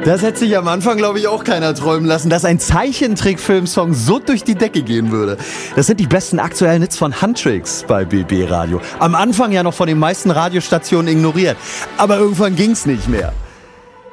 Das hätte sich am Anfang, glaube ich, auch keiner träumen lassen, dass ein Zeichentrickfilm-Song so durch die Decke gehen würde. Das sind die besten aktuellen Hits von Huntrix bei BB Radio. Am Anfang ja noch von den meisten Radiostationen ignoriert. Aber irgendwann ging's nicht mehr.